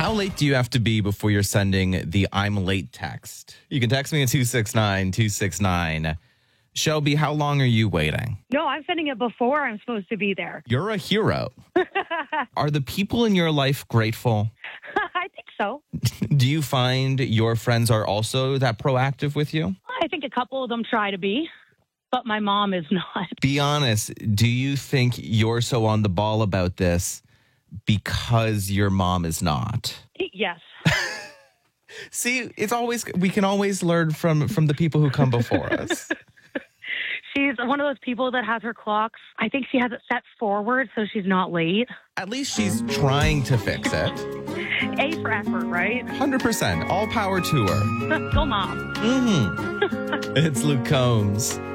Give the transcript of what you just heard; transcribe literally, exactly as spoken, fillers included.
How late do you have to be before you're sending the I'm late text? You can text me at two six nine two six nine. Shelby, how long are you waiting? No, I'm sending it before I'm supposed to be there. You're a hero. Are the people in your life grateful? I think so. Do you find your friends are also that proactive with you? I think a couple of them try to be, but my mom is not. Be honest. Do you think you're so on the ball about this because your mom is not? Yes. See, it's always, we can always learn from, from the people who come before us. She's one of those people that has her clocks. I think she has it set forward so she's not late. At least she's trying to fix it. A for effort, right? one hundred percent. All power to her. Go, Mom. Mm-hmm. It's Luke Combs.